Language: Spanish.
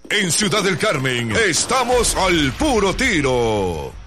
En Ciudad del Carmen estamos al puro tiro.